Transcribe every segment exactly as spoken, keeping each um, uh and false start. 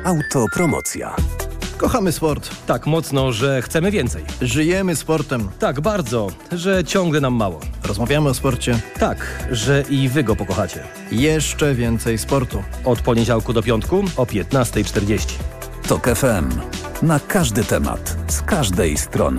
Autopromocja. Kochamy sport. Tak mocno, że chcemy więcej. Żyjemy sportem. Tak bardzo, że ciągle nam mało. Rozmawiamy o sporcie. Tak, że i wy go pokochacie. Jeszcze więcej sportu. Od poniedziałku do piątku o piętnasta czterdzieści. Tok F M. Na każdy temat, z każdej strony.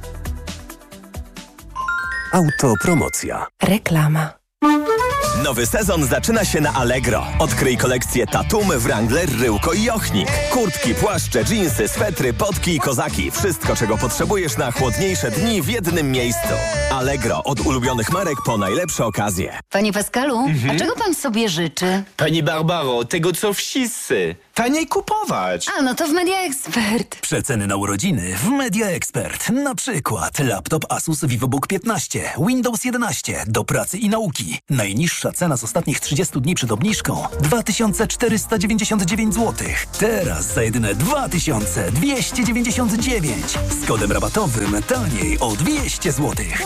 Autopromocja. Reklama. Nowy sezon zaczyna się na Allegro. Odkryj kolekcję Tatum, Wrangler, Ryłko i Ochnik. Kurtki, płaszcze, dżinsy, swetry, potki i kozaki. Wszystko, czego potrzebujesz na chłodniejsze dni w jednym miejscu. Allegro. Od ulubionych marek po najlepsze okazje. Panie Pascalu, Mhm. a czego pan sobie życzy? Pani Barbaro, tego co wszyscy. Taniej kupować. A, no to w Media Expert. Przeceny na urodziny w Media Expert. Na przykład laptop Asus VivoBook piętnaście, Windows jedenaście do pracy i nauki. Najniższa cena z ostatnich trzydziestu dni przed obniżką dwa tysiące czterysta dziewięćdziesiąt dziewięć złotych. Teraz za jedyne dwa tysiące dwieście dziewięćdziesiąt dziewięć. Z kodem rabatowym taniej o dwieście złotych.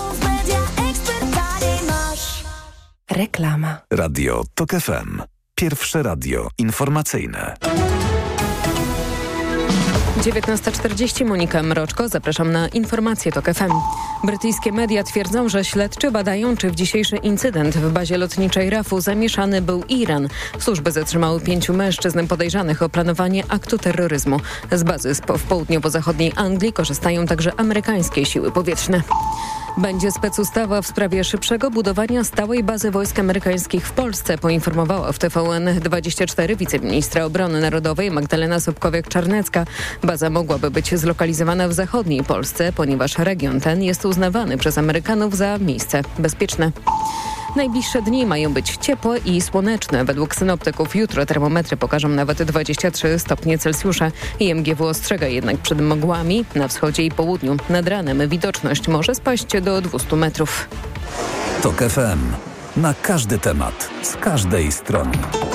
Reklama. Radio Tok F M. Pierwsze radio informacyjne. dziewiętnasta czterdzieści, Monika Mroczko. Zapraszam na informacje Tok F M. Brytyjskie media twierdzą, że śledczy badają, czy w dzisiejszy incydent w bazie lotniczej Rafu zamieszany był Iran. Służby zatrzymały pięciu mężczyzn podejrzanych o planowanie aktu terroryzmu. Z bazy w południowo-zachodniej Anglii korzystają także amerykańskie siły powietrzne. Będzie specustawa w sprawie szybszego budowania stałej bazy wojsk amerykańskich w Polsce, poinformowała w T V N dwadzieścia cztery wiceministra obrony narodowej Magdalena Sobkowiak-Czarnecka. Baza mogłaby być zlokalizowana w zachodniej Polsce, ponieważ region ten jest uznawany przez Amerykanów za miejsce bezpieczne. Najbliższe dni mają być ciepłe i słoneczne. Według synoptyków jutro termometry pokażą nawet dwadzieścia trzy stopnie Celsjusza. I M G W ostrzega jednak przed mgłami na wschodzie i południu. Nad ranem widoczność może spaść do dwieście metrów. Tok F M. Na każdy temat, z każdej strony.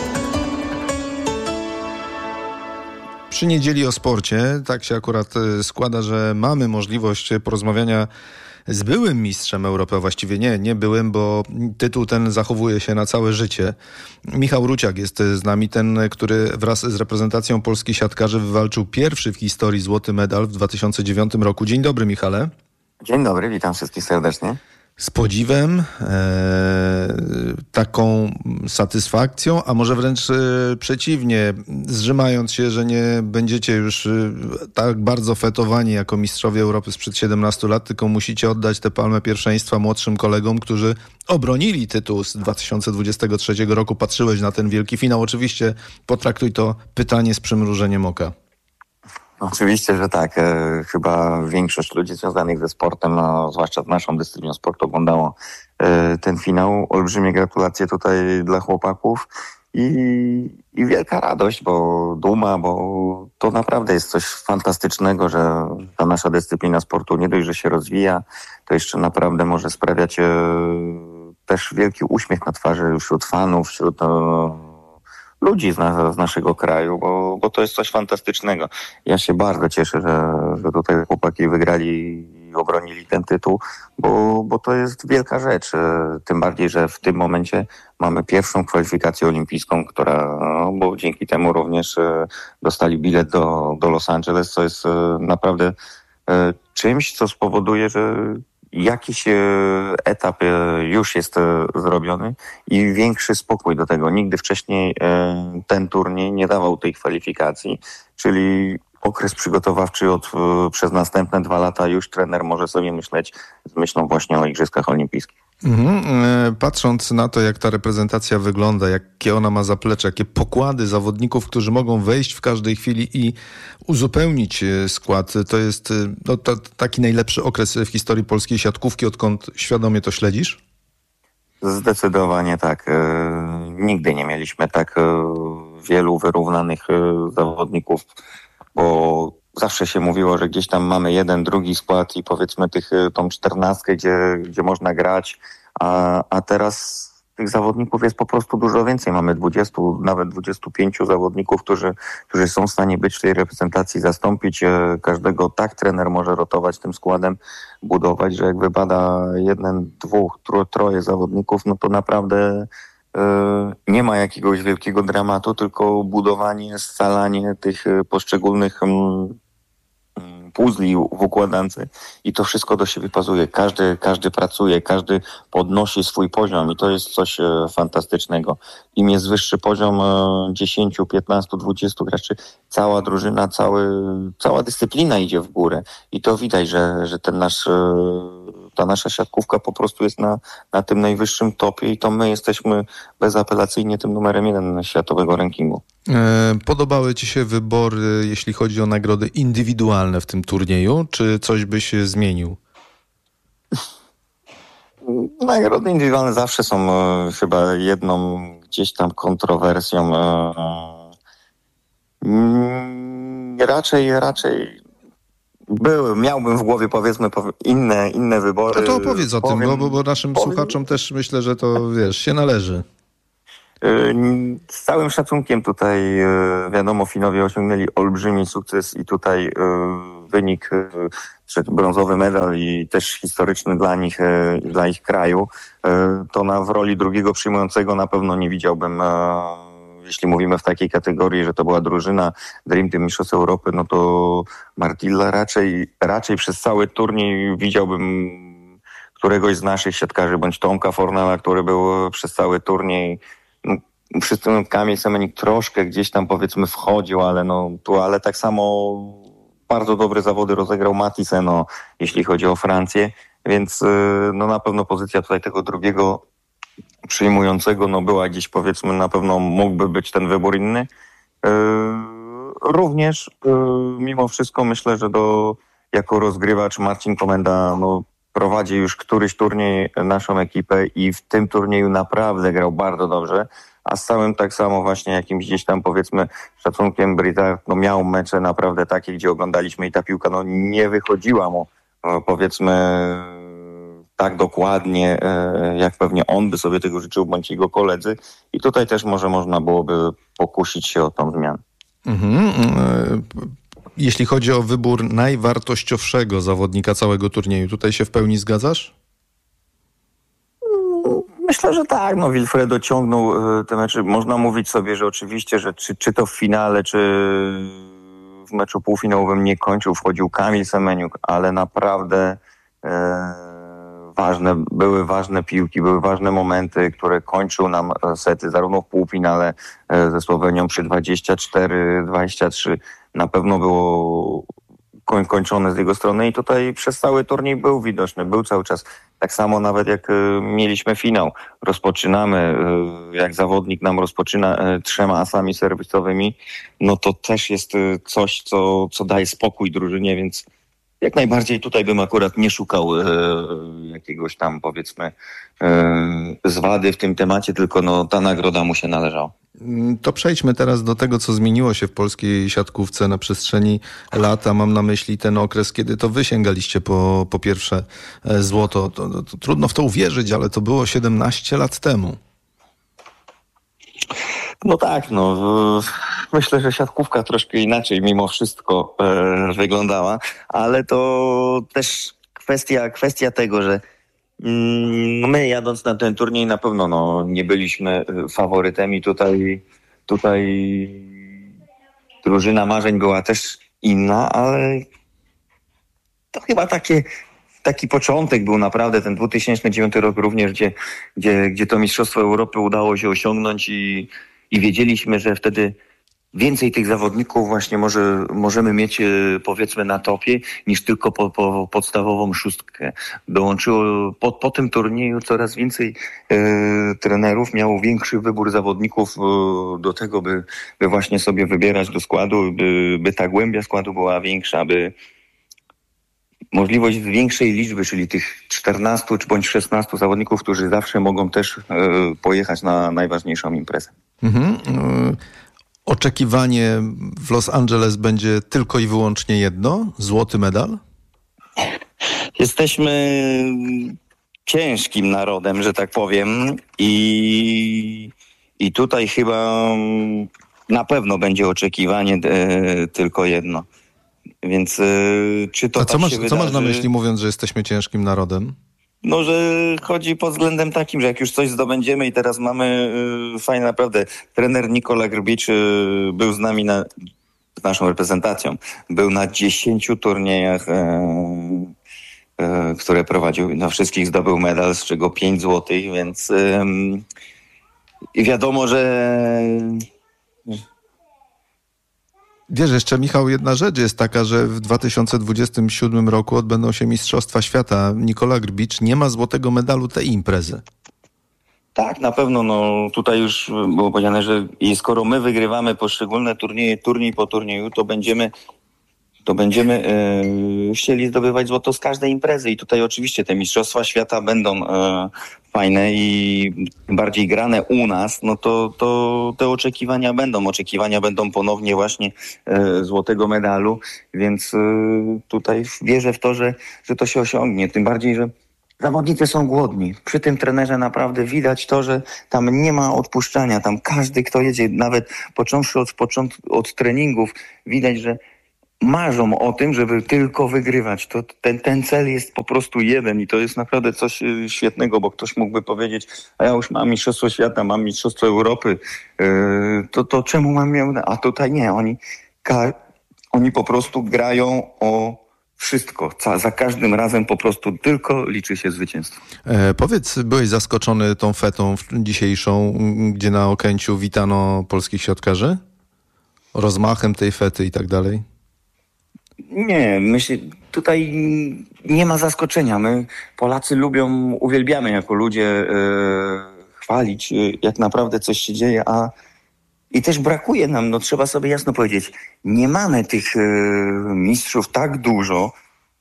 Przy niedzieli o sporcie tak się akurat składa, że mamy możliwość porozmawiania z byłym mistrzem Europy, a właściwie nie, nie byłym, bo tytuł ten zachowuje się na całe życie. Michał Ruciak jest z nami, ten, który wraz z reprezentacją Polski siatkarzy wywalczył pierwszy w historii złoty medal w dwa tysiące dziewiątym roku. Dzień dobry, Michale. Dzień dobry, witam wszystkich serdecznie. Z podziwem, e, taką satysfakcją, a może wręcz e, przeciwnie, zrzymając się, że nie będziecie już e, tak bardzo fetowani jako mistrzowie Europy sprzed siedemnastu lat, tylko musicie oddać tę palmę pierwszeństwa młodszym kolegom, którzy obronili tytuł z dwa tysiące dwudziestego trzeciego roku. Patrzyłeś na ten wielki finał. Oczywiście potraktuj to pytanie z przymrużeniem oka. Oczywiście, że tak. E, chyba większość ludzi związanych ze sportem, no, zwłaszcza z naszą dyscypliną sportu, oglądało e, ten finał. Olbrzymie gratulacje tutaj dla chłopaków i, i wielka radość, bo duma, bo to naprawdę jest coś fantastycznego, że ta nasza dyscyplina sportu nie dość, że się rozwija, to jeszcze naprawdę może sprawiać e, też wielki uśmiech na twarzy wśród fanów, wśród e, ludzi z, na, z naszego kraju, bo, bo to jest coś fantastycznego. Ja się bardzo cieszę, że, że tutaj chłopaki wygrali i obronili ten tytuł, bo, bo to jest wielka rzecz. Tym bardziej, że w tym momencie mamy pierwszą kwalifikację olimpijską, która, no, bo dzięki temu również dostali bilet do, do Los Angeles, co jest naprawdę czymś, co spowoduje, że jakiś etap już jest zrobiony i większy spokój do tego. Nigdy wcześniej ten turniej nie dawał tej kwalifikacji, czyli okres przygotowawczy od, przez następne dwa lata już trener może sobie myśleć z myślą właśnie o Igrzyskach Olimpijskich. Mhm. Patrząc na to, jak ta reprezentacja wygląda, jakie ona ma zaplecze, jakie pokłady zawodników, którzy mogą wejść w każdej chwili i uzupełnić skład, to jest no, to, taki najlepszy okres w historii polskiej siatkówki, odkąd świadomie to śledzisz? Zdecydowanie tak. Nigdy nie mieliśmy tak wielu wyrównanych zawodników, bo zawsze się mówiło, że gdzieś tam mamy jeden, drugi skład i powiedzmy tych, tą czternastkę, gdzie, gdzie można grać, a, a teraz tych zawodników jest po prostu dużo więcej. Mamy dwudziestu, nawet dwudziestu pięciu zawodników, którzy, którzy są w stanie być w tej reprezentacji, zastąpić każdego. Tak trener może rotować tym składem, budować, że jak wypada jeden, dwóch, tro, troje zawodników, no to naprawdę nie ma jakiegoś wielkiego dramatu, tylko budowanie, scalanie tych poszczególnych puzli w układance i to wszystko do siebie pasuje. Każdy, każdy pracuje, każdy podnosi swój poziom i to jest coś fantastycznego. Im jest wyższy poziom dziesięć, piętnaście, dwadzieścia graczy, cała drużyna, cały, cała dyscyplina idzie w górę i to widać, że, że ten nasz, ta nasza siatkówka po prostu jest na, na tym najwyższym topie i to my jesteśmy bezapelacyjnie tym numerem jeden światowego rankingu. Podobały ci się wybory, jeśli chodzi o nagrody indywidualne w tym turnieju, czy coś byś zmienił? Nagrody indywidualne zawsze są e, chyba jedną gdzieś tam kontrowersją. E, e, raczej, raczej były, miałbym w głowie powiedzmy inne, inne wybory. No to opowiedz o powiem, tym, bo, bo naszym powiem, słuchaczom też myślę, że to wiesz, się należy. Z całym szacunkiem tutaj, wiadomo, Finowie osiągnęli olbrzymi sukces i tutaj wynik, brązowy medal i też historyczny dla nich, dla ich kraju, to na, w roli drugiego przyjmującego na pewno nie widziałbym, jeśli mówimy w takiej kategorii, że to była drużyna Dream Team Mistrzostw Europy, no to Martilla raczej, raczej przez cały turniej widziałbym któregoś z naszych siatkarzy, bądź Tomka Fornala, który był przez cały turniej. Przy tym Kamil Semenik troszkę gdzieś tam powiedzmy wchodził, ale no tu, ale tak samo bardzo dobre zawody rozegrał Matisse, no, jeśli chodzi o Francję, więc no na pewno pozycja tutaj tego drugiego przyjmującego, no była gdzieś powiedzmy, na pewno mógłby być ten wybór inny. Również mimo wszystko myślę, że do, jako rozgrywacz Marcin Komenda, no prowadzi już któryś turniej naszą ekipę i w tym turnieju naprawdę grał bardzo dobrze, a z całym tak samo właśnie jakimś gdzieś tam powiedzmy szacunkiem Brita, no miał mecze naprawdę takie, gdzie oglądaliśmy i ta piłka no nie wychodziła mu powiedzmy tak dokładnie, jak pewnie on by sobie tego życzył, bądź jego koledzy i tutaj też może można byłoby pokusić się o tą zmianę. Mhm. Jeśli chodzi o wybór najwartościowszego zawodnika całego turnieju, tutaj się w pełni zgadzasz? Myślę, że tak. No, Wilfredo ciągnął te mecze. Można mówić sobie, że oczywiście, że czy, czy to w finale, czy w meczu półfinałowym nie kończył, wchodził Kamil Semeniuk, ale naprawdę e, ważne, były ważne piłki, były ważne momenty, które kończył nam sety, zarówno w półfinale e, ze Słowenią przy dwadzieścia cztery dwadzieścia trzy. Na pewno było koń, kończone z jego strony i tutaj przez cały turniej był widoczny, był cały czas. Tak samo nawet jak y, mieliśmy finał, rozpoczynamy, y, jak zawodnik nam rozpoczyna y, trzema asami serwisowymi, no to też jest y, coś, co, co daje spokój drużynie, więc jak najbardziej tutaj bym akurat nie szukał y, jakiegoś tam powiedzmy y, zwady w tym temacie, tylko no, ta nagroda mu się należała. To przejdźmy teraz do tego, co zmieniło się w polskiej siatkówce na przestrzeni lata. Mam na myśli ten okres, kiedy to wy sięgaliście po, po pierwsze złoto. To, to, to trudno w to uwierzyć, ale to było siedemnaście lat temu. No tak, no myślę, że siatkówka troszkę inaczej mimo wszystko e, wyglądała, ale to też kwestia, kwestia tego, że my jadąc na ten turniej na pewno no, nie byliśmy faworytami. Tutaj, tutaj drużyna marzeń była też inna, ale to chyba takie, taki początek był naprawdę ten dwa tysiące dziewiąty rok również, gdzie, gdzie, gdzie to Mistrzostwo Europy udało się osiągnąć i, i wiedzieliśmy, że wtedy więcej tych zawodników właśnie może, możemy mieć powiedzmy na topie niż tylko po, po podstawową szóstkę. Dołączyło po, po tym turnieju coraz więcej e, trenerów miało większy wybór zawodników e, do tego, by, by właśnie sobie wybierać do składu, by, by ta głębia składu była większa, by możliwość większej liczby, czyli tych czternastu czy bądź szesnastu zawodników, którzy zawsze mogą też e, pojechać na najważniejszą imprezę. Mhm. Oczekiwanie w Los Angeles będzie tylko i wyłącznie jedno? Złoty medal? Jesteśmy ciężkim narodem, że tak powiem. I, i tutaj chyba na pewno będzie oczekiwanie e, tylko jedno. Więc e, czy to A co, tak masz, się co wydarzy? masz na myśli mówiąc, że jesteśmy ciężkim narodem? No, że chodzi pod względem takim, że jak już coś zdobędziemy i teraz mamy y, fajnie naprawdę, trener Nikola Grbicz y, był z nami na, z naszą reprezentacją, był na dziesięciu turniejach, y, y, które prowadził, na wszystkich zdobył medal, z czego pięć złotych, więc y, y, wiadomo, że... Wiesz, jeszcze Michał, jedna rzecz jest taka, że w dwa tysiące dwudziestym siódmym roku odbędą się Mistrzostwa Świata. Nikola Grbicz nie ma złotego medalu tej imprezy. Tak, na pewno, no tutaj już było powiedziane, że i skoro my wygrywamy poszczególne turnieje, turniej po turnieju, to będziemy to będziemy e, chcieli zdobywać złoto z każdej imprezy i tutaj oczywiście te Mistrzostwa Świata będą e, fajne i bardziej grane u nas, no to, to te oczekiwania będą, oczekiwania będą ponownie właśnie e, złotego medalu, więc e, tutaj wierzę w to, że, że to się osiągnie, tym bardziej, że zawodnicy są głodni. Przy tym trenerze naprawdę widać to, że tam nie ma odpuszczania, tam każdy, kto jedzie, nawet począwszy od, począt, od treningów, widać, że marzą o tym, żeby tylko wygrywać. To ten, ten cel jest po prostu jeden i to jest naprawdę coś y, świetnego, bo ktoś mógłby powiedzieć, a ja już mam Mistrzostwo Świata, mam Mistrzostwo Europy, yy, to, to czemu mam miał... A tutaj nie, oni, ka, oni po prostu grają o wszystko. Ca, za każdym razem po prostu tylko liczy się zwycięstwo. E, powiedz, byłeś zaskoczony tą fetą dzisiejszą, gdzie na Okęciu witano polskich siatkarzy? Rozmachem tej fety i tak dalej? Nie, myślę, tutaj nie ma zaskoczenia. My, Polacy, lubią, uwielbiamy jako ludzie e, chwalić, e, jak naprawdę coś się dzieje, a i też brakuje nam, no trzeba sobie jasno powiedzieć, nie mamy tych e, mistrzów tak dużo,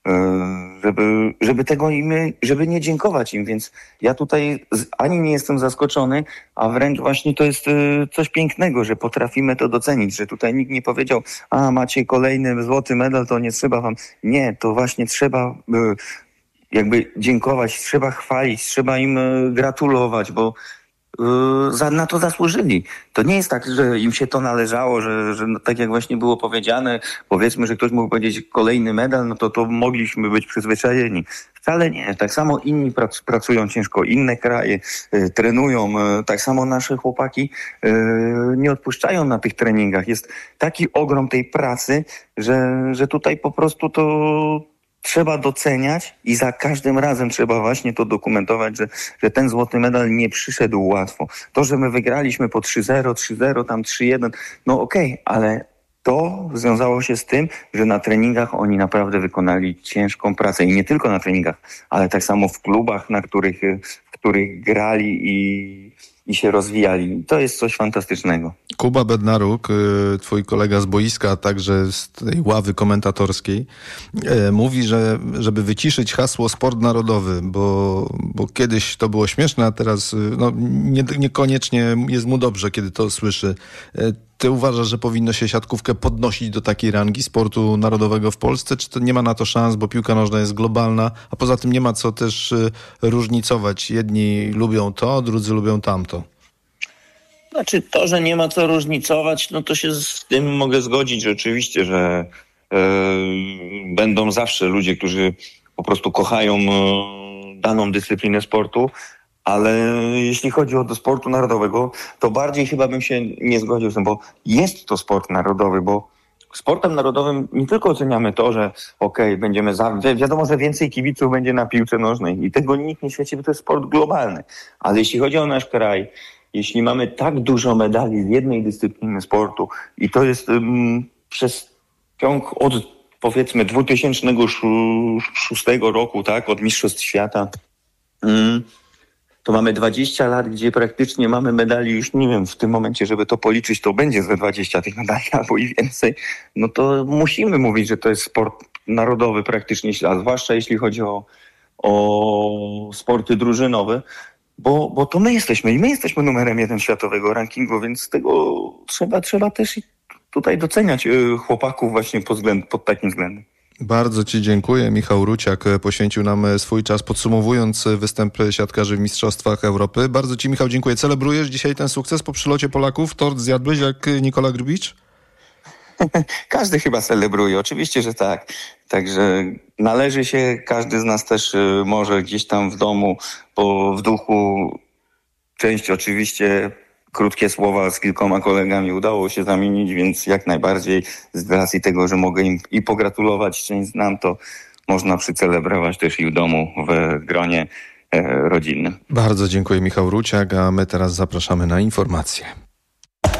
e, żeby, żeby tego im, żeby nie dziękować im, więc ja tutaj z, ani nie jestem zaskoczony, a wręcz właśnie to jest e, coś pięknego, że potrafimy to docenić, że tutaj nikt nie powiedział, a macie kolejny złoty medal, to nie trzeba wam. Nie, to właśnie trzeba e, jakby dziękować, trzeba chwalić, trzeba im e, gratulować, bo Za, na to zasłużyli. To nie jest tak, że im się to należało, że, że no, tak jak właśnie było powiedziane, powiedzmy, że ktoś mógł powiedzieć kolejny medal, no to to mogliśmy być przyzwyczajeni. Wcale nie. Tak samo inni prac, pracują ciężko, inne kraje y, trenują, y, tak samo nasze chłopaki y, nie odpuszczają na tych treningach. Jest taki ogrom tej pracy, że, że tutaj po prostu to trzeba doceniać i za każdym razem trzeba właśnie to dokumentować, że, że ten złoty medal nie przyszedł łatwo. To, że my wygraliśmy po trzy zero, trzy zero, tam trzy jeden, no okej, okay, ale to związało się z tym, że na treningach oni naprawdę wykonali ciężką pracę i nie tylko na treningach, ale tak samo w klubach, na których, w których grali i, i się rozwijali. To jest coś fantastycznego. Kuba Bednaruk, twój kolega z boiska, a także z tej ławy komentatorskiej, mówi, że żeby wyciszyć hasło sport narodowy, bo, bo kiedyś to było śmieszne, a teraz no, nie, niekoniecznie jest mu dobrze, kiedy to słyszy. Ty uważasz, że powinno się siatkówkę podnosić do takiej rangi sportu narodowego w Polsce, czy to nie ma na to szans, bo piłka nożna jest globalna, a poza tym nie ma co też różnicować. Jedni lubią to, drudzy lubią tamto. Znaczy to, że nie ma co różnicować, no to się z tym mogę zgodzić rzeczywiście, że e, będą zawsze ludzie, którzy po prostu kochają e, daną dyscyplinę sportu, ale jeśli chodzi o do sportu narodowego, to bardziej chyba bym się nie zgodził z tym, bo jest to sport narodowy, bo sportem narodowym nie tylko oceniamy to, że okej, okay, będziemy za... wiadomo, że więcej kibiców będzie na piłce nożnej i tego nikt nie świeci, bo to jest sport globalny, ale jeśli chodzi o nasz kraj, jeśli mamy tak dużo medali z jednej dyscypliny sportu i to jest um, przez ciąg od powiedzmy dwa tysiące szóstego roku, tak, od Mistrzostw Świata, um, to mamy dwadzieścia lat, gdzie praktycznie mamy medali już, nie wiem, w tym momencie, żeby to policzyć, to będzie ze dwadzieścia tych medali albo i więcej, no to musimy mówić, że to jest sport narodowy praktycznie, a zwłaszcza jeśli chodzi o, o sporty drużynowe, Bo, bo to my jesteśmy i my jesteśmy numerem jeden światowego rankingu, więc tego trzeba, trzeba też tutaj doceniać chłopaków właśnie pod, względ, pod takim względem. Bardzo Ci dziękuję. Michał Ruciak poświęcił nam swój czas, podsumowując występ siatkarzy w Mistrzostwach Europy. Bardzo Ci, Michał, dziękuję. Celebrujesz dzisiaj ten sukces po przylocie Polaków? Tort zjadłeś jak Nikola Grbicz? Każdy chyba celebruje, oczywiście, że tak. Także należy się, każdy z nas też y, może gdzieś tam w domu, bo w duchu część oczywiście krótkie słowa z kilkoma kolegami udało się zamienić, więc jak najbardziej z racji tego, że mogę im i pogratulować, część znam, to można przycelebrować też i w domu, w gronie e, rodzinnym. Bardzo dziękuję, Michał Ruciak, a my teraz zapraszamy na informacje.